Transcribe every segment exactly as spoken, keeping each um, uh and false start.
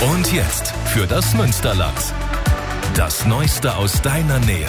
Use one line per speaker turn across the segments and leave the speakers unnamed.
Und jetzt für das Münsterland. Das Neueste aus deiner Nähe.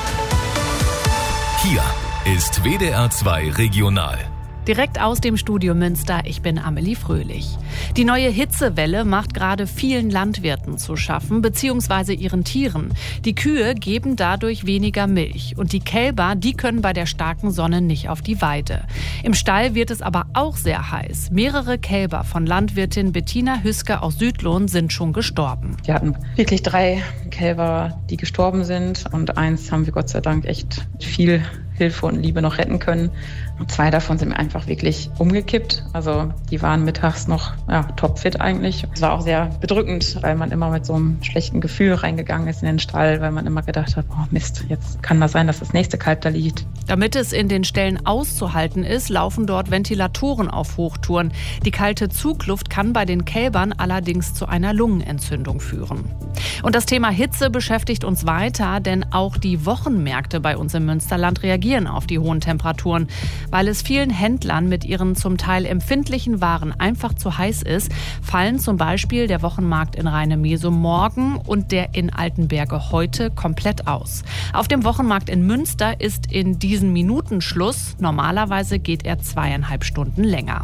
Hier ist W D R zwei Regional.
Direkt aus dem Studio Münster, ich bin Amelie Fröhlich. Die neue Hitzewelle macht gerade vielen Landwirten zu schaffen, beziehungsweise ihren Tieren. Die Kühe geben dadurch weniger Milch und die Kälber, die können bei der starken Sonne nicht auf die Weide. Im Stall wird es aber auch sehr heiß. Mehrere Kälber von Landwirtin Bettina Hüske aus Südlohn sind schon gestorben.
Wir hatten wirklich drei Kälber, die gestorben sind, und eins haben wir Gott sei Dank echt mit viel Hilfe und Liebe noch retten können. Und zwei davon sind einfach wirklich umgekippt. Also die waren mittags noch ja, topfit eigentlich. Es war auch sehr bedrückend, weil man immer mit so einem schlechten Gefühl reingegangen ist in den Stall, weil man immer gedacht hat, oh Mist, jetzt kann das sein, dass das nächste Kalb da liegt.
Damit es in den Ställen auszuhalten ist, laufen dort Ventilatoren auf Hochtouren. Die kalte Zugluft kann bei den Kälbern allerdings zu einer Lungenentzündung führen. Und das Thema Hitze beschäftigt uns weiter, denn auch die Wochenmärkte bei uns im Münsterland reagieren auf die hohen Temperaturen. Weil es vielen Händlern mit ihren zum Teil empfindlichen Waren einfach zu heiß ist, fallen zum Beispiel der Wochenmarkt in Rheine-Mesum morgen und der in Altenberge heute komplett aus. Auf dem Wochenmarkt in Münster ist in diesen Minuten Schluss. Normalerweise geht er zweieinhalb Stunden länger.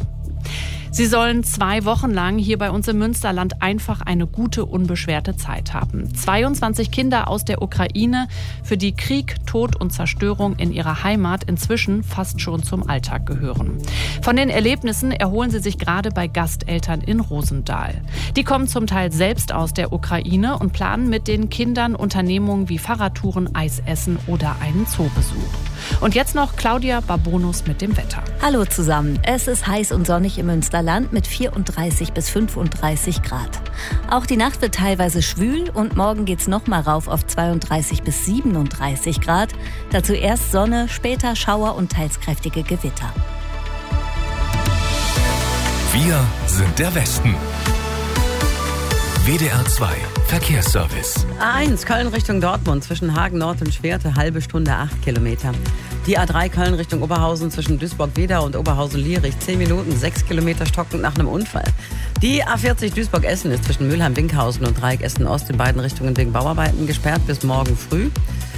Sie sollen zwei Wochen lang hier bei uns im Münsterland einfach eine gute, unbeschwerte Zeit haben. zweiundzwanzig Kinder aus der Ukraine, für die Krieg, Tod und Zerstörung in ihrer Heimat inzwischen fast schon zum Alltag gehören. Von den Erlebnissen erholen sie sich gerade bei Gasteltern in Rosendahl. Die kommen zum Teil selbst aus der Ukraine und planen mit den Kindern Unternehmungen wie Fahrradtouren, Eisessen oder einen Zoobesuch. Und jetzt noch Claudia Babonus mit dem Wetter.
Hallo zusammen. Es ist heiß und sonnig im Münsterland mit vierunddreißig bis fünfunddreißig Grad. Auch die Nacht wird teilweise schwül und morgen geht's noch mal rauf auf zweiunddreißig bis siebenunddreißig Grad. Dazu erst Sonne, später Schauer und teils kräftige Gewitter.
Wir sind der Westen. W D R zwei Verkehrsservice.
A eins Köln Richtung Dortmund zwischen Hagen Nord und Schwerte, halbe Stunde, acht Kilometer. Die A drei Köln Richtung Oberhausen zwischen Duisburg-Wedau und Oberhausen-Lierich, zehn Minuten, sechs Kilometer stockend nach einem Unfall. Die A vierzig Duisburg-Essen ist zwischen Mülheim-Winkhausen und Dreieck Essen-Ost in beiden Richtungen wegen Bauarbeiten gesperrt bis morgen früh.